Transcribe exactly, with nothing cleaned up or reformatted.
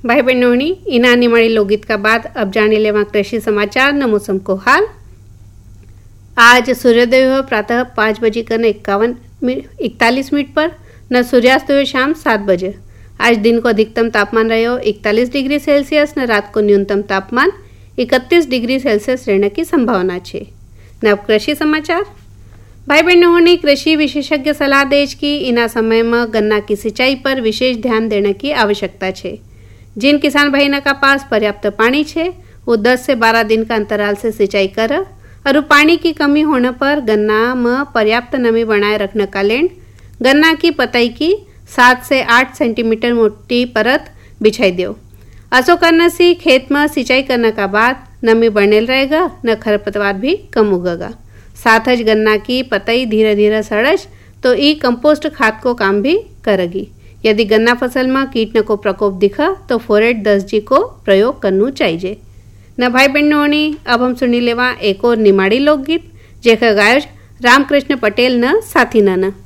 भाई बहनों इना निमाड़ी लोकगीत का बाद अब जाने लेवा कृषि समाचार न मौसम को हाल। आज सूर्योदय हुआ प्रातः पाँच बजे कर इक्यावन इकतालीस मिनट पर न सूर्यास्त हुए शाम सात बजे। आज दिन को अधिकतम तापमान रहो इकतालीस डिग्री सेल्सियस न रात को न्यूनतम तापमान इकतीस डिग्री सेल्सियस रहने की संभावना है। न अब कृषि समाचार। भाई बहनों ने कृषि विशेषज्ञ सलाह देज की इना समय में गन्ना की सिंचाई पर विशेष ध्यान देने की आवश्यकता है। जिन किसान भाई का पास पर्याप्त पानी है वो दस से बारह दिन का अंतराल से सिंचाई कर और पानी की कमी होने पर गन्ना में पर्याप्त नमी बनाए रखने का लेन गन्ना की पताई की सात से आठ सेंटीमीटर मोटी परत बिछाई दो। ऐसा करने से खेत में सिंचाई करने का बाद नमी बनेल रहेगा न खरपतवार भी कम उगेगा। साथ ही गन्ना की पतई धीरे धीरे सड़स तो ई कंपोस्ट खाद को काम भी करेगी। यदि गन्ना फसल में कीटन को प्रकोप दिखा तो फोरेट दस जी को प्रयोग करना चाहिए। न भाई बहनों ने अब हम सुनी लेवा एक और निमाड़ी लोकगीत जेकर गायक रामकृष्ण पटेल न साथी न